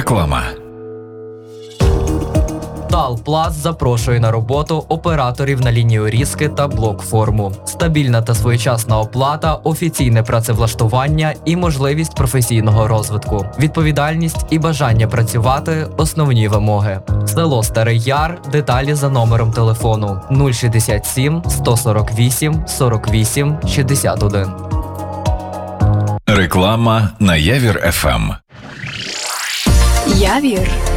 Реклама. Талпласт запрошує на роботу операторів на лінію різки та блок-форму. Стабільна та своєчасна оплата, офіційне працевлаштування і можливість професійного розвитку. Відповідальність і бажання працювати – основні вимоги. Село Старий Яр. Деталі за номером телефону 067 148 48 61. Реклама на Явір ФМ. Явір